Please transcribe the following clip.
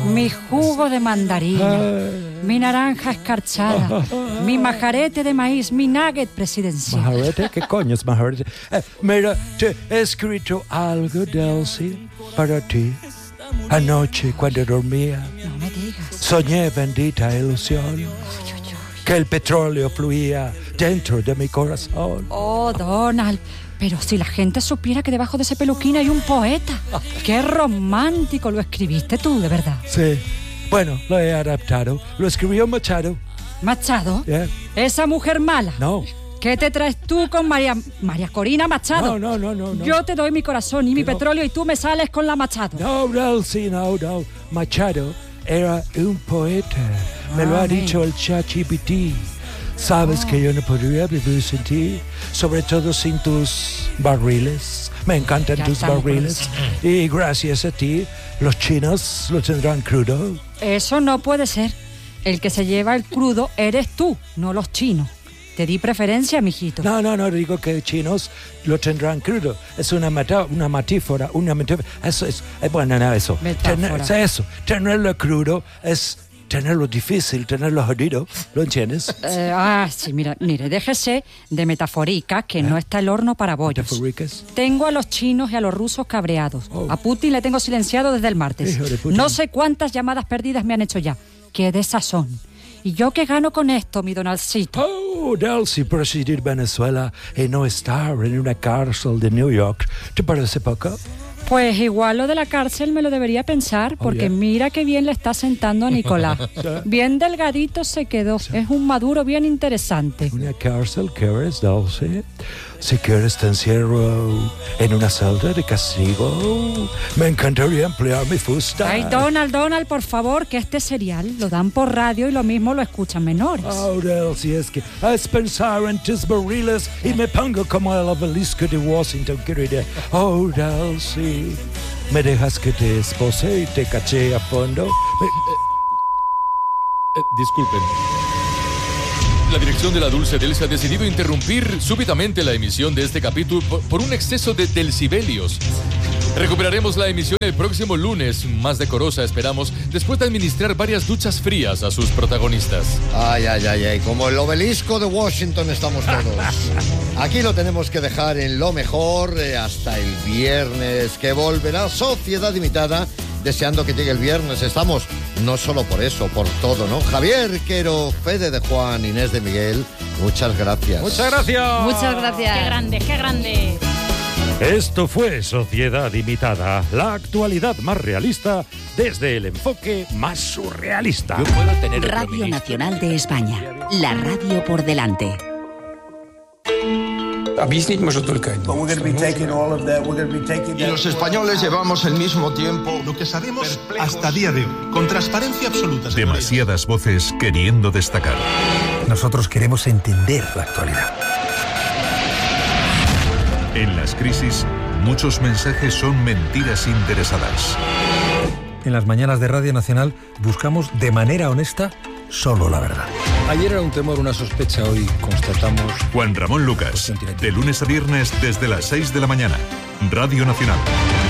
mi jugo de mandarina, mi naranja escarchada, mi majarete de maíz, mi nugget presidencial. ¿Majarete? ¿Qué coño es majarete? Mira, te he escrito algo, Delcy, para ti. Anoche, cuando dormía, No me digas. soñé bendita ilusión, que el petróleo fluía dentro de mi corazón. Oh, Donald, pero si la gente supiera que debajo de ese peluquín hay un poeta. ¡Qué romántico! Lo escribiste tú, de verdad. Sí. Bueno, lo he adaptado. Lo escribió Machado. ¿Machado? Yeah. ¿Esa mujer mala? No. ¿Qué te traes tú con María Corina Machado? No. Yo te doy mi corazón y mi petróleo y tú me sales con la Machado. No, Delcy, no. Machado era un poeta. Me lo ha dicho el ChatGPT. Sabes que yo no podría vivir sin ti, sobre todo sin tus barriles. Me encantan Ya tus estamos barriles. Y gracias a ti, los chinos lo tendrán crudo. Eso no puede ser. El que se lleva el crudo eres tú, no los chinos. Te di preferencia, mijito. No, digo que chinos lo tendrán crudo. Es una metáfora. Eso es. Eso. Metáfora. Eso. Tenerlo crudo es tenerlo difícil, tenerlo jodido. ¿Lo entiendes? Sí, mire, déjese de metafóricas, que no está el horno para bollos. ¿Metafóricas? Tengo a los chinos y a los rusos cabreados. Oh. A Putin le tengo silenciado desde el martes. Hijo de Putin. No sé cuántas llamadas perdidas me han hecho ya. ¡Qué desazón! ¿Y yo qué gano con esto, mi Donaldcito? Oh, Delcy, presidir Venezuela y no estar en una cárcel de New York. ¿Te parece poco? Pues igual lo de la cárcel me lo debería pensar, porque yeah. mira qué bien le está sentando a Nicolás. Bien delgadito se quedó. Es un Maduro bien interesante. ¿Una cárcel quieres, Delcy? Si quieres te encierro en una celda de castigo. Me encantaría emplear mi fusta. Ay, Donald, por favor, que este serial lo dan por radio y lo mismo lo escuchan menores. Oh, Delcy, es que es pensar en tus barriles y me pongo como el obelisco de Washington, querida. Oh, Delcy, ¿me dejas que te espose y te caché a fondo? Disculpen. La dirección de la Dulce Delcy ha decidido interrumpir súbitamente la emisión de este capítulo por un exceso de delcibelios. Recuperaremos la emisión el próximo lunes, más decorosa esperamos, después de administrar varias duchas frías a sus protagonistas. Ay, como el obelisco de Washington estamos todos. Aquí lo tenemos que dejar en lo mejor hasta el viernes, que volverá Sociedad Limitada, deseando que llegue el viernes. Estamos no solo por eso, por todo, ¿no? Javier Quero, Fede de Juan, Inés de Miguel, muchas gracias. Muchas gracias. Muchas gracias. Qué grande. Esto fue Sociedad Limitada, la actualidad más realista desde el enfoque más surrealista. Yo puedo tener otro Radio ministro. Nacional de España, la radio por delante. Объяснить может только один. Y los españoles llevamos el mismo tiempo. Lo que sabemos hasta día de hoy, con transparencia absoluta. Demasiadas voces queriendo destacar. Nosotros queremos entender la actualidad. En las crisis, muchos mensajes son mentiras interesadas. En las mañanas de Radio Nacional buscamos de manera honesta solo la verdad. Ayer era un temor, una sospecha, hoy constatamos... Juan Ramón Lucas, de lunes a viernes desde las 6 de la mañana. Radio Nacional.